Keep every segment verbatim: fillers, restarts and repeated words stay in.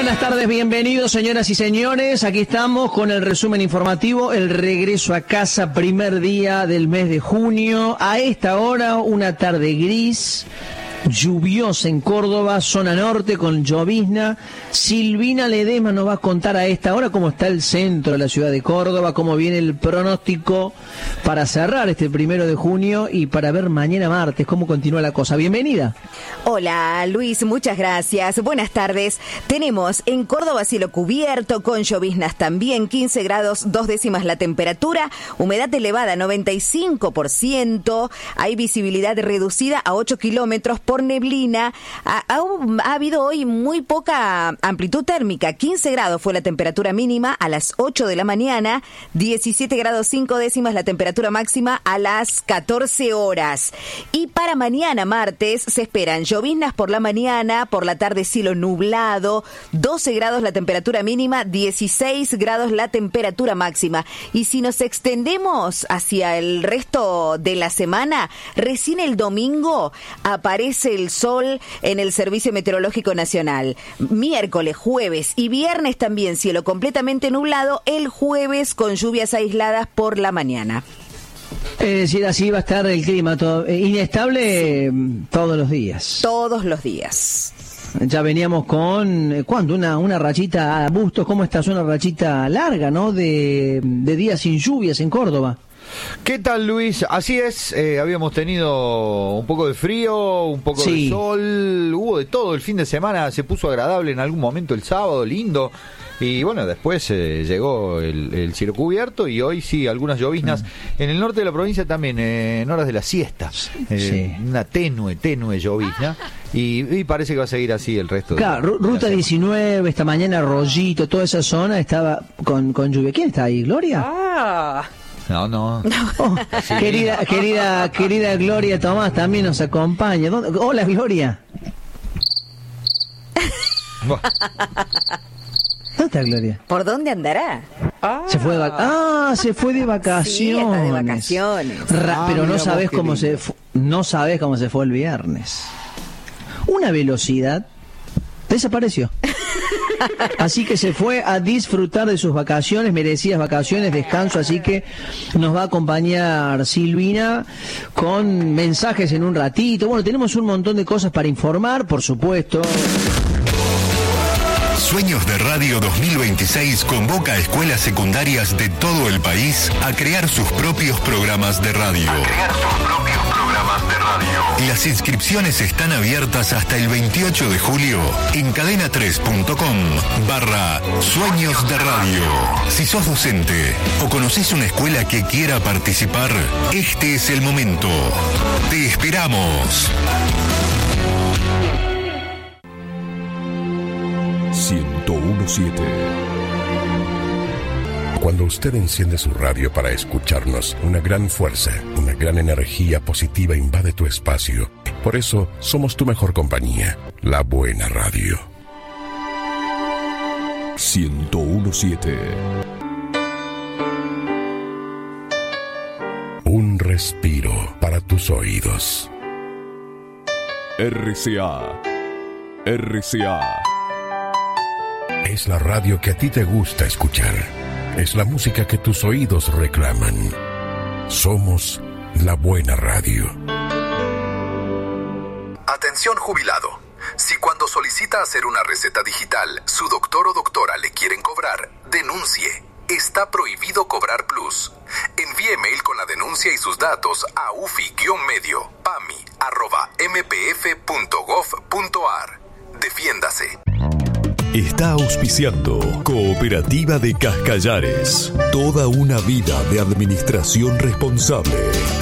Buenas tardes, bienvenidos señoras y señores. Aquí estamos con el resumen informativo, el regreso a casa, primer día del mes de junio. A esta hora, una tarde gris, lluviosa en Córdoba, zona norte con llovizna. Silvina Ledesma nos va a contar a esta hora cómo está el centro de la ciudad de Córdoba, cómo viene el pronóstico para cerrar este primero de junio y para ver mañana martes cómo continúa la cosa. Bienvenida. Hola Luis, muchas gracias. Buenas tardes. Tenemos en Córdoba cielo cubierto con lloviznas también, quince grados, dos décimas la temperatura, humedad elevada noventa y cinco por ciento, hay visibilidad reducida a ocho kilómetros por neblina. Ha, ha, ha habido hoy muy poca amplitud térmica, quince grados fue la temperatura mínima a las ocho de la mañana, diecisiete grados cinco décimas la temperatura máxima a las catorce horas. Y para mañana martes se esperan lloviznas por la mañana, por la tarde cielo nublado, doce grados la temperatura mínima, dieciséis grados la temperatura máxima. Y si nos extendemos hacia el resto de la semana, recién el domingo aparece el sol en el Servicio Meteorológico Nacional. Miércoles, jueves y viernes también cielo completamente nublado, el jueves con lluvias aisladas por la mañana. Es decir, así va a estar el clima, todo, eh, inestable sí. todos los días. Todos los días. Ya veníamos con, ¿cuándo? Una, una rachita, Bustos, ¿cómo estás? Una rachita larga, ¿no? De, de días sin lluvias en Córdoba. ¿Qué tal, Luis? Así es, eh, habíamos tenido un poco de frío, un poco sí. de sol, hubo de todo, el fin de semana se puso agradable en algún momento, el sábado, lindo, y bueno, después eh, llegó el, el cielo cubierto y hoy sí, algunas lloviznas, mm. en el norte de la provincia también, eh, en horas de la siesta, eh, sí. una tenue, tenue llovizna, y, y parece que va a seguir así el resto. Claro, de, Ruta de diecinueve, esta mañana Rollito, toda esa zona estaba con, con lluvia. ¿Quién está ahí, Gloria? Ah... No, no. Oh, querida, querida, querida Gloria Tomás también nos acompaña. ¿Dónde? Hola, Gloria. ¿Dónde está Gloria? ¿Por dónde andará? Ah, se fue de vac- ah, se fue de vacaciones. Sí, está de vacaciones. Ra- ah, pero no sabes cómo lindo. se fu- no sabes cómo se fue el viernes. Una velocidad desapareció. Así que se fue a disfrutar de sus vacaciones, merecidas vacaciones, descanso, así que nos va a acompañar Silvina con mensajes en un ratito. Bueno, tenemos un montón de cosas para informar, por supuesto. Sueños de Radio dos mil veintiséis convoca a escuelas secundarias de todo el país a crear sus propios programas de radio. A crear sus propios programas de radio. Las inscripciones están abiertas hasta el veintiocho de julio en cadena tres punto com barra Sueños de Radio. Si sos docente o conocés una escuela que quiera participar, este es el momento. Te esperamos. ciento uno punto siete. Cuando usted enciende su radio para escucharnos, una gran fuerza, una gran energía positiva invade tu espacio. Por eso, somos tu mejor compañía, la buena radio. ciento uno punto siete. Un respiro para tus oídos. R C A. R C A. Es la radio que a ti te gusta escuchar. Es la música que tus oídos reclaman. Somos la buena radio. Atención jubilado. Si cuando solicita hacer una receta digital, su doctor o doctora le quieren cobrar, denuncie. Está prohibido cobrar plus. Envíe mail con la denuncia y sus datos a ufi-medio pami arroba mpf punto gov punto ar. Defiéndase. Está auspiciando Cooperativa de Cascallares. Toda una vida de administración responsable.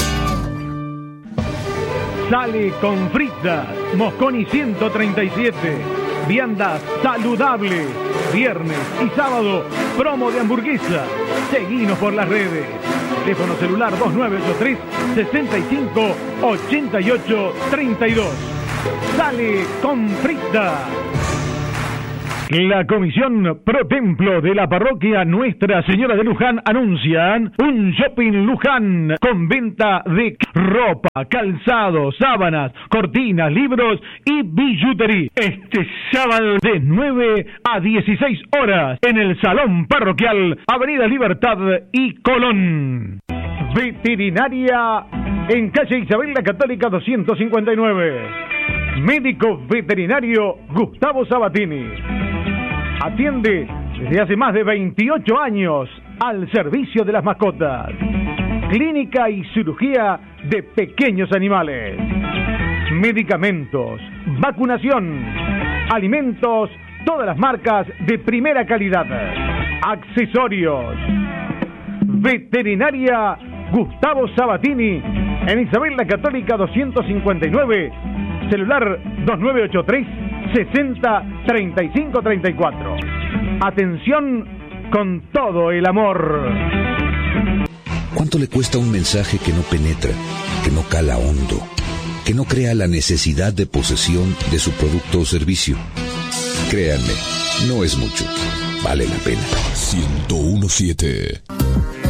Sale con fritas, Mosconi ciento treinta y siete. Viandas saludables. Viernes y sábado, promo de hamburguesa. Seguinos por las redes. Teléfono celular dos nueve ocho tres, seis cinco, ocho ocho tres dos. Sale con fritas. La Comisión Pro Templo de la Parroquia Nuestra Señora de Luján anuncian un Shopping Luján con venta de ropa, calzado, sábanas, cortinas, libros y billutería. Este sábado de nueve a dieciséis horas en el Salón Parroquial, Avenida Libertad y Colón. Veterinaria en calle Isabel la Católica doscientos cincuenta y nueve. Médico veterinario Gustavo Sabatini. Atiende desde hace más de veintiocho años al servicio de las mascotas. Clínica y cirugía de pequeños animales. Medicamentos, vacunación, alimentos, todas las marcas de primera calidad. Accesorios. Veterinaria Gustavo Sabatini en Isabel la Católica doscientos cincuenta y nueve. Celular dos nueve ocho tres, sesenta, treinta y cinco, treinta y cuatro. Atención con todo el amor. ¿Cuánto le cuesta un mensaje que no penetra, que no cala hondo, que no crea la necesidad de posesión de su producto o servicio? Créanme, no es mucho. Vale la pena. ciento uno punto siete